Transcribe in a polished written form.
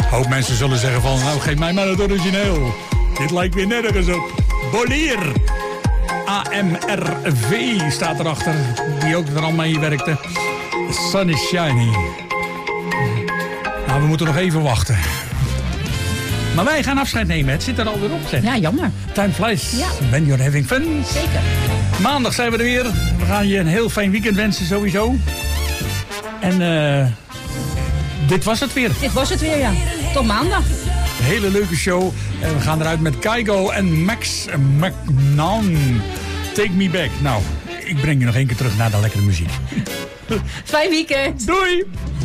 hoop mensen zullen zeggen van, nou geef mij maar het origineel. Dit lijkt weer nergens op. Bolier. AMRV staat erachter, die ook er al mee werkte. The sun is shining. Nou, we moeten nog even wachten. Maar wij gaan afscheid nemen. Het zit er alweer op, zeg. Ja, jammer. Time flies. Ja. When you're having fun. Zeker. Maandag zijn we er weer. We gaan je een heel fijn weekend wensen sowieso. En dit was het weer. Dit was het weer, ja. Tot maandag. Een hele leuke show. En we gaan eruit met Kygo en Max McNaughton. Take me back. Nou, ik breng je nog één keer terug naar de lekkere muziek. Fijn weekend. Doei!